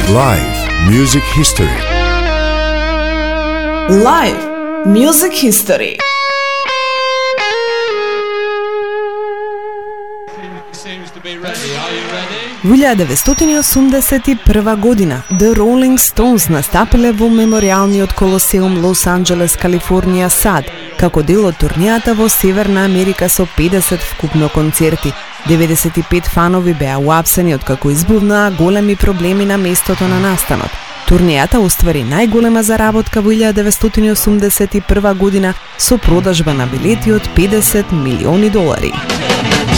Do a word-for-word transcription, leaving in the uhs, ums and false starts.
Live Music History. Live Music History. Во илјада деветстотини осумдесет и прва година The Rolling Stones настапиле во меморијалниот колосеум Лос Анџелес, Калифорнија, САД, како дел од турнијата во Северна Америка со педесет вкупно концерти. деветдесет и пет фанови беа уапсени откако избувнаа големи проблеми на местото на настанот. Турнијата оствари најголема заработка во илјада деветстотини осумдесет и прва година со продажба на билети од педесет милиони долари.